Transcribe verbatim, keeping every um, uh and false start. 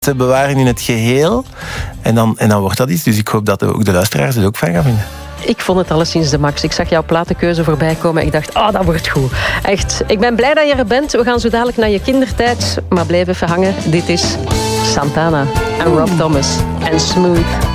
te bewaren in het geheel. En dan, en dan wordt dat iets. Dus ik hoop dat ook de luisteraars het ook fijn gaan vinden. Ik vond het alleszins de max. Ik zag jouw platenkeuze voorbij komen. Ik dacht, oh, dat wordt goed. Echt, ik ben blij dat je er bent. We gaan zo dadelijk naar je kindertijd. Maar blijf even hangen. Dit is Santana en Rob Thomas en Smooth.